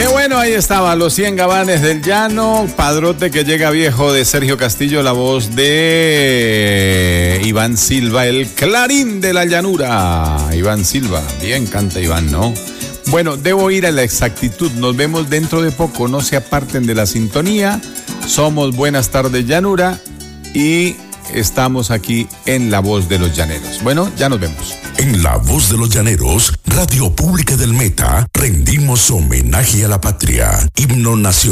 Qué bueno, ahí estaba, Los 100 Gabanes del Llano, Padrote que llega viejo de Sergio Castillo, la voz de Iván Silva, el Clarín de la Llanura. Iván Silva, bien canta Iván, ¿no? Bueno, debo ir a la exactitud, nos vemos dentro de poco, no se aparten de la sintonía. Somos Buenas Tardes Llanura y estamos aquí en La Voz de los Llaneros. Bueno, ya nos vemos. En La Voz de los Llaneros, Radio Pública del Meta, rendimos homenaje a la patria, himno nacional.